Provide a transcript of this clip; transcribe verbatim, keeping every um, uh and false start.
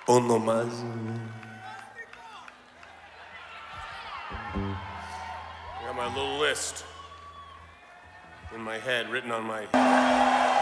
Uno más. I got my little list in my head, written on my